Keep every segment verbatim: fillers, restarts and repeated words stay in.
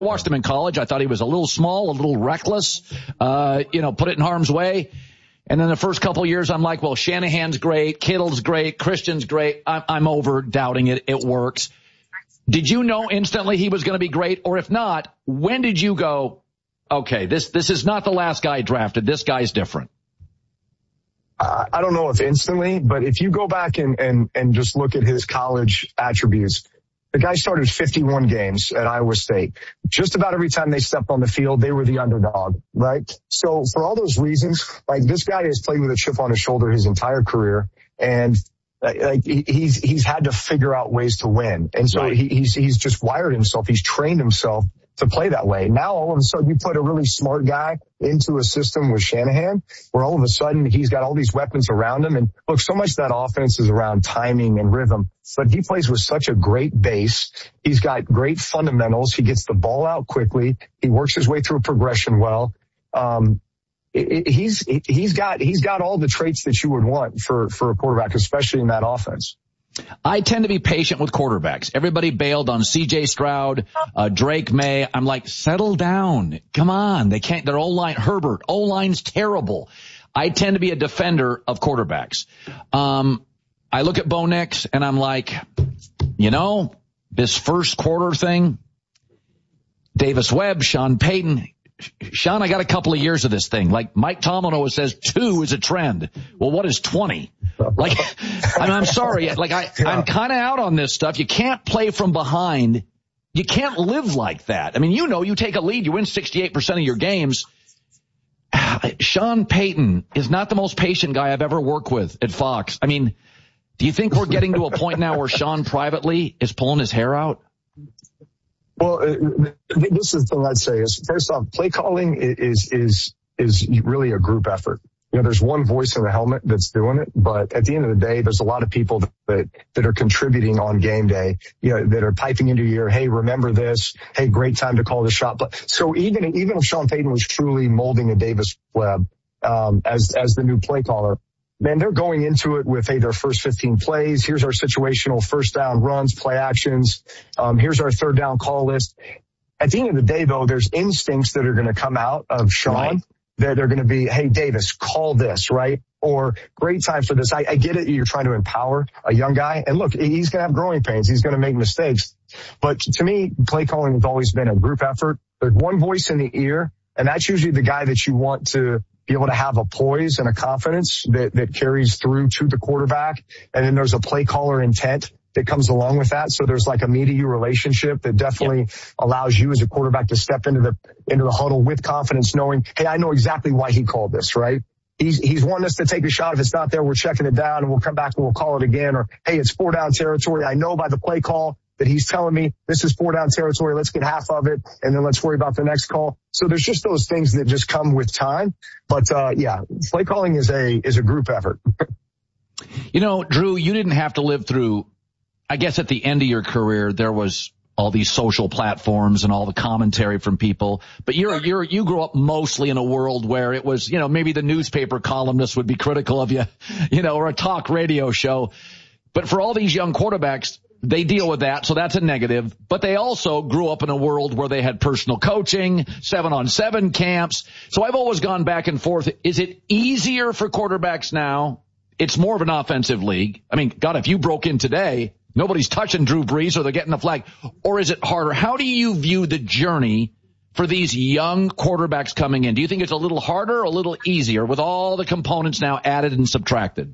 watched him in college. I thought he was a little small, a little reckless, uh, you know, put it in harm's way. And then the first couple of years, I'm like, well, Shanahan's great, Kittle's great, Christian's great. I'm, I'm over doubting it. It works. Did you know instantly he was going to be great? Or if not, when did you go, okay, this, this is not the last guy drafted. This guy's different? Uh, I don't know if instantly, but if you go back and, and, and just look at his college attributes, the guy started fifty-one games at Iowa State. Just about every time they stepped on the field, they were the underdog, right? So for all those reasons, like this guy has played with a chip on his shoulder his entire career, and like he's he's had to figure out ways to win. And so right. he, he's he's just wired himself. He's trained himself to play that way. Now all of a sudden you put a really smart guy into a system with Shanahan where all of a sudden he's got all these weapons around him. And look, so much of that offense is around timing and rhythm, but he plays with such a great base. He's got great fundamentals. He gets the ball out quickly. He works his way through a progression well. Um, it, it, he's, it, he's got, he's got all the traits that you would want for, for a quarterback, especially in that offense. I tend to be patient with quarterbacks. Everybody bailed on C J Stroud, uh, Drake May. I'm like, settle down. Come on. They can't, their O-line, Herbert, O-line's terrible. I tend to be a defender of quarterbacks. Um, I look at Bo Nix and I'm like, you know, this first quarter thing, Davis Webb, Sean Payton. Sean, I got a couple of years of this thing. Like Mike Tomlin always says, two is a trend. Well, what is twenty? Like, I mean, I'm sorry. Like, I, I'm kind of out on this stuff. You can't play from behind. You can't live like that. I mean, you know, you take a lead, you win sixty-eight percent of your games. Sean Payton is not the most patient guy I've ever worked with at Fox. I mean, do you think we're getting to a point now where Sean privately is pulling his hair out? Well, uh, this is the thing I'd say is, first off, play calling is, is, is really a group effort. You know, there's one voice in the helmet that's doing it, but at the end of the day, there's a lot of people that, that are contributing on game day, you know, that are piping into your ear, hey, remember this, hey, great time to call the shot. But so even, even if Sean Payton was truly molding a Davis Webb, um, as, as the new play caller, man, they're going into it with, hey, their first fifteen plays. Here's our situational first down runs, play actions. Um, here's our third down call list. At the end of the day, though, there's instincts that are going to come out of Sean. Right. That they're going to be, hey, Davis, call this, right? Or great time for this. I, I get it. You're trying to empower a young guy. And look, he's going to have growing pains. He's going to make mistakes. But to me, play calling has always been a group effort. There's one voice in the ear, and that's usually the guy that you want to be able to have a poise and a confidence that, that carries through to the quarterback. And then there's a play caller intent that comes along with that. So there's like a me to you relationship that definitely yep. allows you as a quarterback to step into the, into the huddle with confidence, knowing, hey, I know exactly why he called this, right? He's, he's wanting us to take a shot. If it's not there, we're checking it down and we'll come back and we'll call it again. Or, hey, it's four down territory. I know by the play call that he's telling me this is four down territory. Let's get half of it and then let's worry about the next call. So there's just those things that just come with time. But, uh, yeah, play calling is a, is a group effort. You know, Drew, you didn't have to live through, I guess at the end of your career, there was all these social platforms and all the commentary from people. But you're, you're, you grew up mostly in a world where it was, you know, maybe the newspaper columnist would be critical of you, you know, or a talk radio show. But for all these young quarterbacks, they deal with that. So that's a negative. But they also grew up in a world where they had personal coaching, seven on seven camps. So I've always gone back and forth. Is it easier for quarterbacks now? It's more of an offensive league. I mean, God, if you broke in today, nobody's touching Drew Brees or they're getting the flag. Or is it harder? How do you view the journey for these young quarterbacks coming in? Do you think it's a little harder or a little easier with all the components now added and subtracted?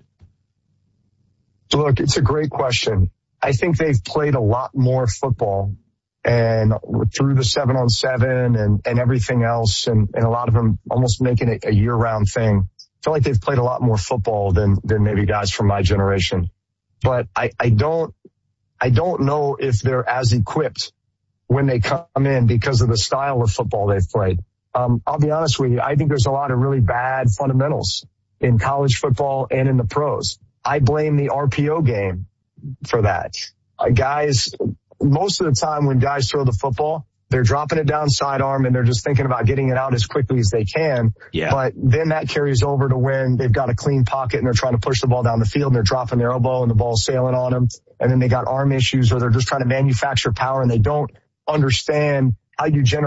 Look, it's a great question. I think they've played a lot more football and through the seven on seven and, and everything else. And, and a lot of them almost making it a year round thing. I feel like they've played a lot more football than, than maybe guys from my generation. But I, I don't, I don't know if they're as equipped when they come in because of the style of football they've played. Um, I'll be honest with you. I think there's a lot of really bad fundamentals in college football and in the pros. I blame the R P O game for that. Uh, guys, most of the time when guys throw the football, they're dropping it down sidearm and they're just thinking about getting it out as quickly as they can. Yeah. But then that carries over to when they've got a clean pocket and they're trying to push the ball down the field and they're dropping their elbow and the ball's sailing on them. And then they got arm issues or they're just trying to manufacture power and they don't understand how you generate